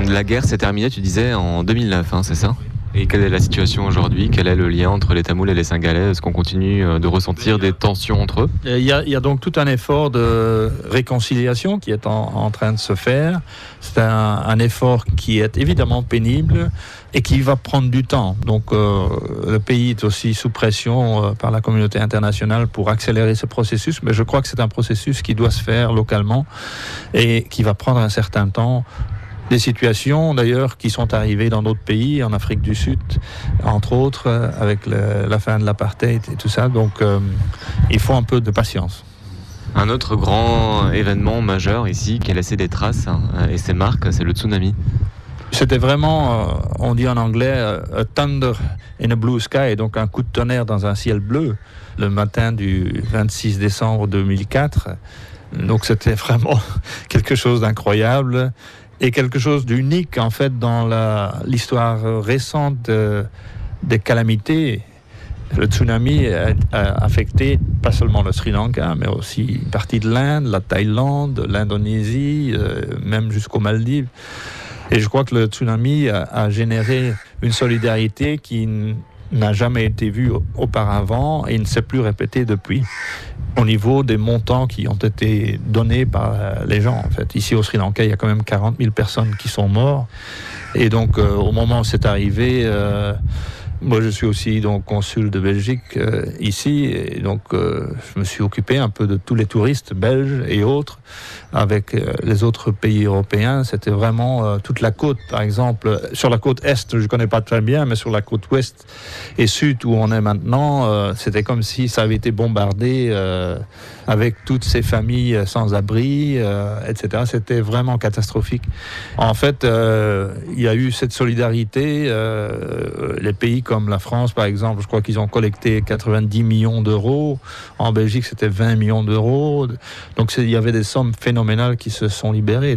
La guerre s'est terminée, tu disais, en 2009, c'est ça ? Et quelle est la situation aujourd'hui ? Quel est le lien entre les Tamouls et les Cingalais ? Est-ce qu'on continue de ressentir des tensions entre eux ? Il y a donc tout un effort de réconciliation qui est en train de se faire. C'est un effort qui est évidemment pénible et qui va prendre du temps. Donc le pays est aussi sous pression par la communauté internationale pour accélérer ce processus, mais je crois que c'est un processus qui doit se faire localement et qui va prendre un certain temps. Des situations d'ailleurs qui sont arrivées dans d'autres pays, en Afrique du Sud, entre autres, avec la fin de l'apartheid et tout ça. Donc il faut un peu de patience. Un autre grand événement majeur ici qui a laissé des traces et ses marques, c'est le tsunami. C'était vraiment, on dit en anglais, a thunder in a blue sky, donc un coup de tonnerre dans un ciel bleu, le matin du 26 décembre 2004. Donc c'était vraiment quelque chose d'incroyable. Et quelque chose d'unique, en fait, dans l'histoire récente des calamités. Le tsunami a affecté pas seulement le Sri Lanka, mais aussi une partie de l'Inde, la Thaïlande, l'Indonésie, même jusqu'aux Maldives. Et je crois que le tsunami a généré une solidarité qui n'a jamais été vue auparavant et ne s'est plus répétée depuis, au niveau des montants qui ont été donnés par les gens. En fait, ici au Sri Lanka, il y a quand même 40 000 personnes qui sont mortes. Et donc, au moment où c'est arrivé, moi je suis aussi donc consul de Belgique ici, et donc je me suis occupé un peu de tous les touristes belges et autres, avec les autres pays européens. C'était vraiment toute la côte, par exemple, sur la côte est, je ne connais pas très bien, mais sur la côte ouest et sud où on est maintenant, c'était comme si ça avait été bombardé avec toutes ces familles sans abri, etc. C'était vraiment catastrophique. En fait, il y a eu cette solidarité, les pays comme la France, par exemple, je crois qu'ils ont collecté 90 millions d'euros. En Belgique, c'était 20 millions d'euros. Donc, il y avait des sommes phénoménales qui se sont libérées.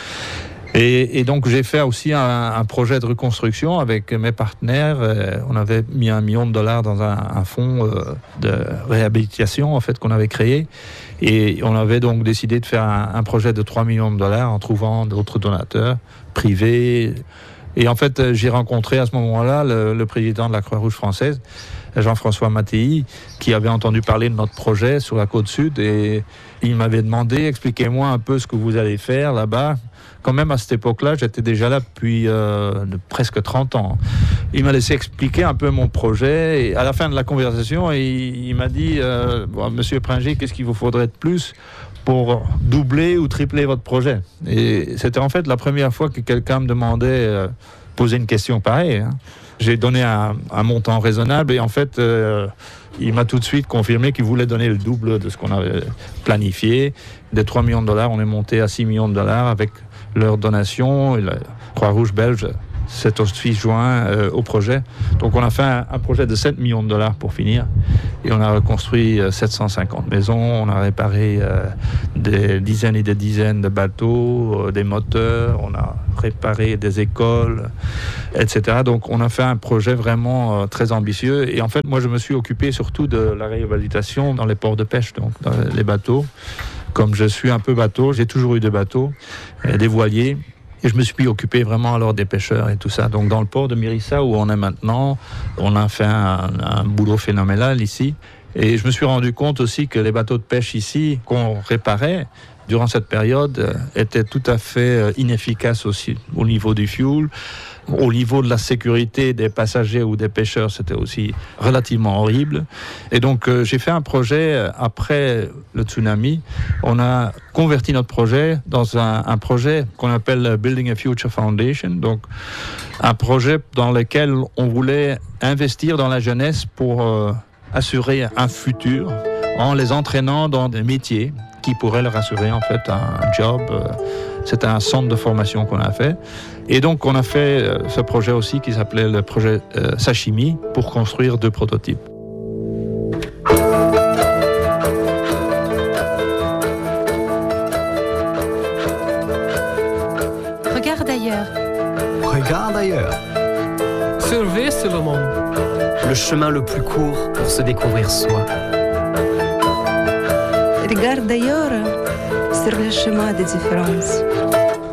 Et donc, j'ai fait aussi un projet de reconstruction avec mes partenaires. On avait mis $1 million dans un fonds de réhabilitation, en fait, qu'on avait créé. Et on avait donc décidé de faire un projet de $3 millions en trouvant d'autres donateurs privés. Et en fait, j'ai rencontré à ce moment-là le président de la Croix-Rouge française, Jean-François Mattei, qui avait entendu parler de notre projet sur la côte sud, et il m'avait demandé, expliquez-moi un peu ce que vous allez faire là-bas. Quand même, à cette époque-là, j'étais déjà là depuis presque 30 ans. Il m'a laissé expliquer un peu mon projet, et à la fin de la conversation, il m'a dit, Monsieur Pringier, qu'est-ce qu'il vous faudrait de plus pour doubler ou tripler votre projet? Et c'était en fait la première fois que quelqu'un me demandait, poser une question pareille. J'ai donné un montant raisonnable, et en fait, il m'a tout de suite confirmé qu'il voulait donner le double de ce qu'on avait planifié. Des $3 millions, on est monté à $6 millions avec leur donation, et la Croix-Rouge belge s'est aussi joint au projet. Donc on a fait un projet de $7 millions pour finir, et on a reconstruit 750 maisons, on a réparé des dizaines et des dizaines de bateaux, des moteurs, on a réparé des écoles, etc. Donc on a fait un projet vraiment très ambitieux, et en fait moi je me suis occupé surtout de la réhabilitation dans les ports de pêche, donc dans les bateaux. Comme je suis un peu bateau, j'ai toujours eu des bateaux, des voiliers. Et je me suis occupé vraiment alors des pêcheurs et tout ça. Donc dans le port de Mérissa où on est maintenant, on a fait un boulot phénoménal ici. Et je me suis rendu compte aussi que les bateaux de pêche ici, qu'on réparait durant cette période, étaient tout à fait inefficaces aussi au niveau du fuel. Au niveau de la sécurité des passagers ou des pêcheurs, c'était aussi relativement horrible. Et donc, j'ai fait un projet après le tsunami. On a converti notre projet dans un projet qu'on appelle Building a Future Foundation. Donc, un projet dans lequel on voulait investir dans la jeunesse pour assurer un futur en les entraînant dans des métiers qui pourraient leur assurer en fait un job. C'était un centre de formation qu'on a fait. Et donc, on a fait ce projet aussi qui s'appelait le projet Sashimi pour construire 2 prototypes. Regarde ailleurs. Regarde ailleurs. Surveille le monde. Le chemin le plus court pour se découvrir soi. Regarde ailleurs sur le chemin des différences.